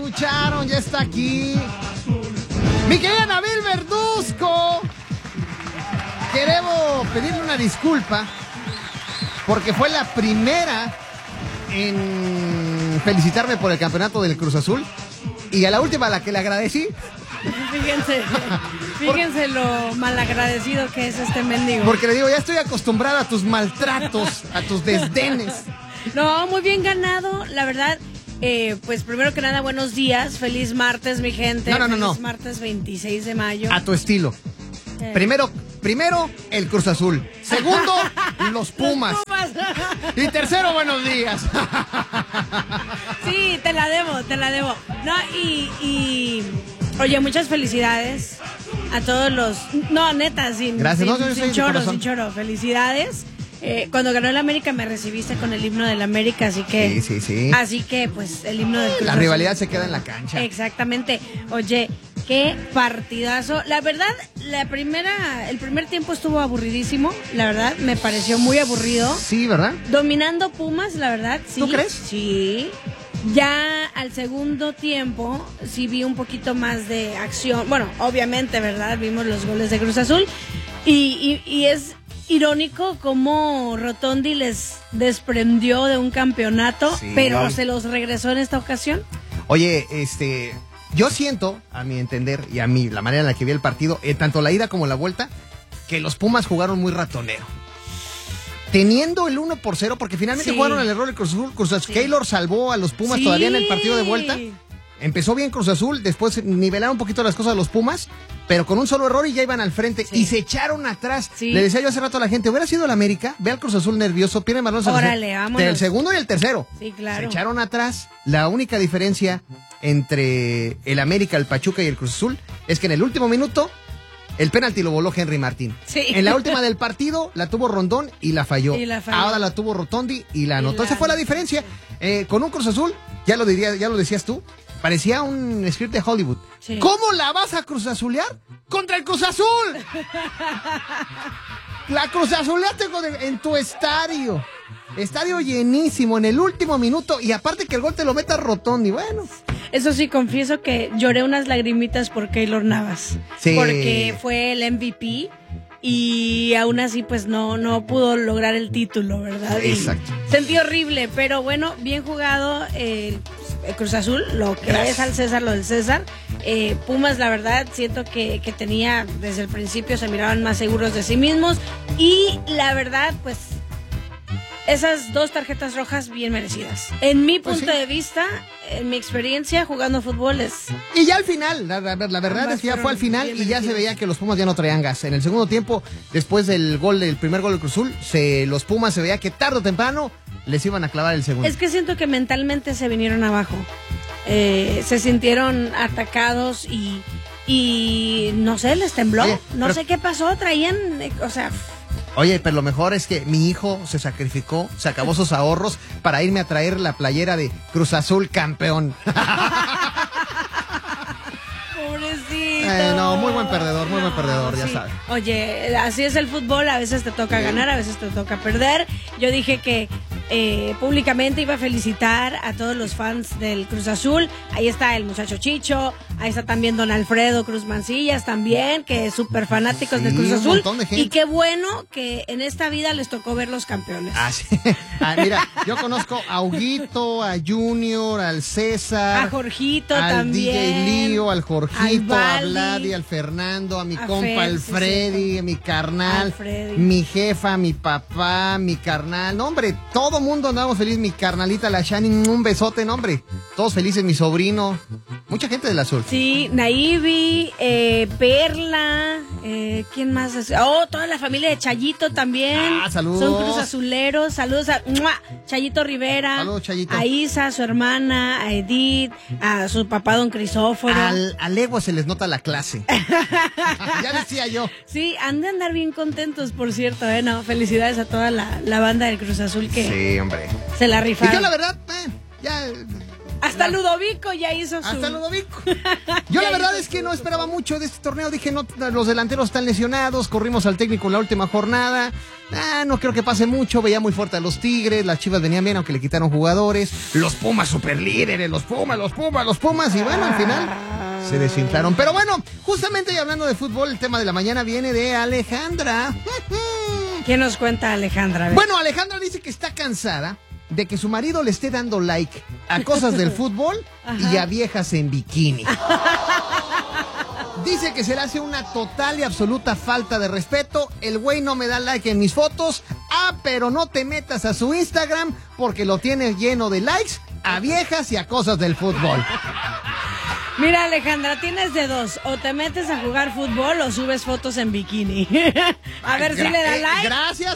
escucharon, ya está aquí. Mi querida Nabil Verduzco. Queremos pedirle una disculpa porque fue la primera en felicitarme por el campeonato del Cruz Azul y a la última a la que le agradecí. Fíjense lo malagradecido que es este mendigo. Porque le digo, ya estoy acostumbrada a tus maltratos, a tus desdenes. No, muy bien ganado, la verdad. Pues primero que nada, buenos días, feliz martes, mi gente. Feliz martes 26 de mayo. A tu estilo. Primero, el Cruz Azul. Segundo, los Pumas. Y tercero, buenos días. Sí, te la debo. No, y oye, muchas felicidades a todos los... No, neta, sin choro. Felicidades. Cuando ganó el América me recibiste con el himno del América, así que... Sí. Así que, pues, el himno del Cruz La Azul. rivalidad se queda en la cancha. Exactamente. Oye, qué partidazo. La verdad, el primer tiempo estuvo aburridísimo. La verdad, me pareció muy aburrido. Sí, ¿verdad? Dominando Pumas, la verdad, sí. ¿Tú crees? Sí. Ya al segundo tiempo sí vi un poquito más de acción. Bueno, obviamente, ¿verdad? Vimos los goles de Cruz Azul. Y es irónico cómo Rotondi les desprendió de un campeonato, sí, pero se los regresó en esta ocasión. Oye, yo siento, a mi entender y a mí, la manera en la que vi el partido, tanto la ida como la vuelta, que los Pumas jugaron muy ratonero. Teniendo el 1-0, porque finalmente jugaron el error del Cruz Azul. Cruz Azul, Keylor salvó a los Pumas todavía en el partido de vuelta. Empezó bien Cruz Azul, después nivelaron un poquito las cosas a los Pumas, pero con un solo error y ya iban al frente y se echaron atrás. Le decía yo hace rato a la gente, hubiera sido el América, ve al Cruz Azul nervioso, pierde balones. Órale, vámonos. El segundo y el tercero. Sí, claro. Se echaron atrás. La única diferencia entre el América, el Pachuca y el Cruz Azul es que en el último minuto el penalti lo voló Henry Martín. Sí. En la última del partido la tuvo Rondón y la falló. Ahora la tuvo Rotondi y la anotó. Esa fue la diferencia. Con un Cruz Azul, ya lo decías tú, parecía un script de Hollywood. Sí. ¿Cómo la vas a Cruz Azulear? ¡Contra el Cruz Azul! La Cruz Azuleaste en tu estadio. Estadio llenísimo en el último minuto y aparte que el gol te lo meta Rotondi. Bueno. Eso sí, confieso que lloré unas lagrimitas por Keylor Navas. Sí. Porque fue el MVP y aún así pues no pudo lograr el título, ¿verdad? Exacto. Sentí horrible, pero bueno, bien jugado el Cruz Azul, lo que es al César, lo del César. Pumas, la verdad, siento que tenía, desde el principio se miraban más seguros de sí mismos y la verdad, pues esas 2 tarjetas rojas bien merecidas. En mi punto de vista, en mi experiencia jugando fútbol es... Y ya al final, la verdad es que ya fue al final y ya se veía que los Pumas ya no traían gas. En el segundo tiempo, después del primer gol del Cruz Azul, los Pumas se veía que tarde o temprano les iban a clavar el segundo. Es que siento que mentalmente se vinieron abajo. Se sintieron atacados y no sé, les tembló. No sé qué pasó, traían, Oye, pero lo mejor es que mi hijo se sacrificó, se acabó sus ahorros para irme a traer la playera de Cruz Azul campeón. Pobrecito. No, muy buen perdedor, ya sabes. Oye, así es el fútbol, a veces te toca ganar, a veces te toca perder. Yo dije que públicamente iba a felicitar a todos los fans del Cruz Azul. Ahí está el muchacho Chicho, ahí está también don Alfredo Cruz Mancillas también, que es súper fanáticos del Cruz Azul. Y qué bueno que en esta vida les tocó ver los campeones. Sí. Mira, yo conozco a Huguito, a Junior, al César, a Jorgito al también, DJ Lío, al Jorgito, a Vladi, al Fernando, a mi compa, al Freddy, a mi carnal, mi jefa, mi papá, mi carnal. No, hombre, todo mundo andábamos felices, mi carnalita, la Shani, un besote, no, hombre. Todos felices, mi sobrino. Mucha gente del Azul. Sí, Naivi, Perla, ¿quién más? Toda la familia de Chayito también. Saludos. Son Cruz Azuleros. Saludos a Chayito Rivera. Saludos, Chayito. A Isa, a su hermana, a Edith, a su papá, don Crisóforo. A legua se les nota la clase. Ya decía yo. Sí, han de andar bien contentos, por cierto, No, felicidades a toda la banda del Cruz Azul que sí, hombre, se la rifaron. Y yo la verdad, ya... Hasta Ludovico ya hizo su... Hasta Ludovico. Yo la verdad es que no esperaba mucho de este torneo. Dije, no, los delanteros están lesionados. Corrimos al técnico en la última jornada. No creo que pase mucho. Veía muy fuerte a los Tigres. Las Chivas venían bien, aunque le quitaron jugadores. Los Pumas super líderes. Los Pumas. Y bueno, al final se desinflaron. Pero bueno, justamente y hablando de fútbol, el tema de la mañana viene de Alejandra. ¿Qué nos cuenta Alejandra? Bueno, Alejandra dice que está cansada de que su marido le esté dando like a cosas del fútbol y a viejas en bikini. Dice que se le hace una total y absoluta falta de respeto. El güey no me da like en mis fotos. Pero no te metas a su Instagram porque lo tiene lleno de likes a viejas y a cosas del fútbol. Mira, Alejandra, tienes de dos. O te metes a jugar fútbol o subes fotos en bikini. A ver si le da like. Gracias.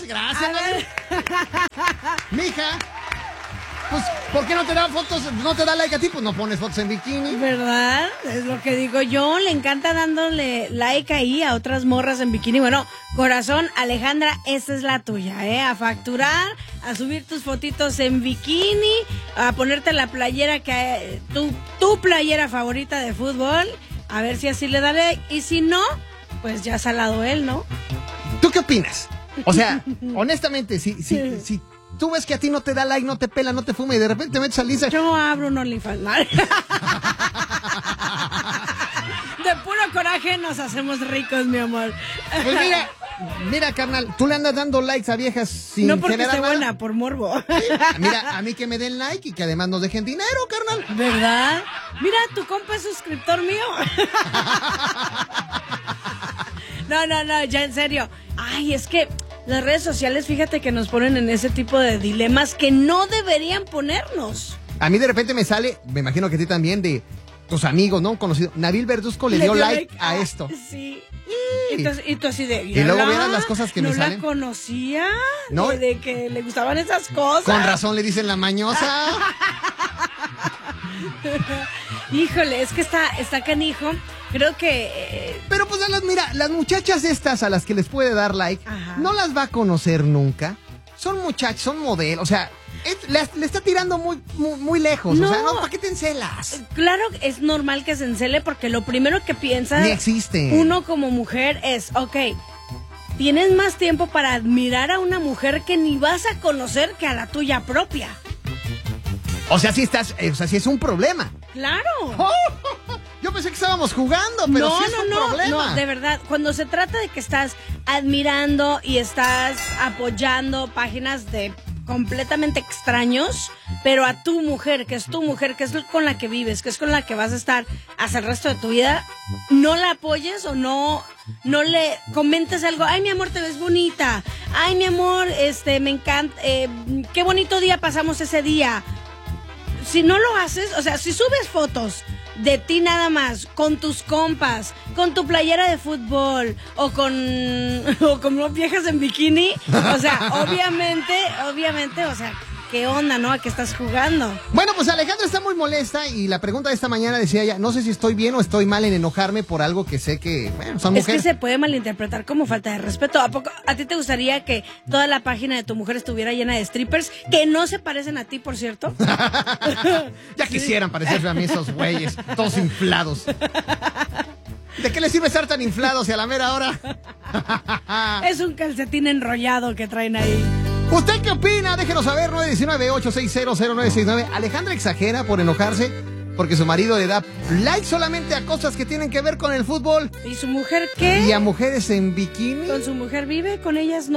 Mija, pues, ¿por qué no te da fotos, no te da like a ti? Pues no pones fotos en bikini. ¿Verdad? Es lo que digo yo. Le encanta dándole like ahí a otras morras en bikini. Bueno, corazón, Alejandra, esta es la tuya, ¿eh? A facturar, a subir tus fotitos en bikini, a ponerte la playera que tu playera favorita de fútbol. A ver si así le da like. Y si no, pues ya salado él, ¿no? ¿Tú qué opinas? O sea, honestamente, si tú ves que a ti no te da like, no te pela, no te fuma y de repente te metes a Lisa. Yo abro un OnlyFans. De puro coraje nos hacemos ricos, mi amor. Pues mira, carnal, tú le andas dando likes a viejas sin no porque generar esté nada. buena, por morbo. Sí, mira, a mí que me den like y que además nos dejen dinero, carnal. ¿Verdad? Mira, tu compa es suscriptor mío. No, ya en serio. Ay, es que las redes sociales, fíjate que nos ponen en ese tipo de dilemas que no deberían ponernos. A mí de repente me sale, me imagino que a ti también, de tus amigos, ¿no? Un conocido. Nabil Verduzco le dio like a esto. Sí. Y tú así de... Y luego vieras las cosas que me salen. ¿No la conocía? ¿No? De que le gustaban esas cosas. Con razón le dicen la mañosa. Híjole, es que está canijo. Creo que... Pero pues mira, las muchachas estas a las que les puede dar like, no las va a conocer nunca. Son muchachas, son modelos, o sea, le está tirando muy lejos. No. O sea, no, ¿para qué te encelas? Claro, es normal que se encele porque lo primero que piensa ni existe. Uno como mujer es, ok, tienes más tiempo para admirar a una mujer que ni vas a conocer que a la tuya propia. O sea, sí es un problema. Claro. Yo pensé que estábamos jugando, pero sí es un problema. No, de verdad, cuando se trata de que estás admirando y estás apoyando páginas de completamente extraños, pero a tu mujer, que es con la que vives, que es con la que vas a estar hasta el resto de tu vida, no la apoyes o no le comentes algo. Ay, mi amor, te ves bonita. Ay, mi amor, me encanta. Qué bonito día pasamos ese día. Si no lo haces, o sea, si subes fotos de ti nada más, con tus compas, con tu playera de fútbol o con viejas en bikini, o sea, obviamente, o sea, ¿qué onda, no? ¿A qué estás jugando? Bueno, pues Alejandra está muy molesta y la pregunta de esta mañana decía ella, no sé si estoy bien o estoy mal en enojarme por algo que sé que, bueno, son mujeres. Es que se puede malinterpretar como falta de respeto. ¿A poco a ti te gustaría que toda la página de tu mujer estuviera llena de strippers que no se parecen a ti, por cierto? Ya quisieran parecerse a mí esos güeyes, todos inflados. ¿De qué les sirve estar tan inflados y a la mera hora? Es un calcetín enrollado que traen ahí. ¿Usted qué opina? Déjenos saber, 919-860-0969. Alejandra exagera por enojarse porque su marido le da like solamente a cosas que tienen que ver con el fútbol. ¿Y su mujer qué? ¿Y a mujeres en bikini? ¿Con su mujer vive? ¿Con ellas no?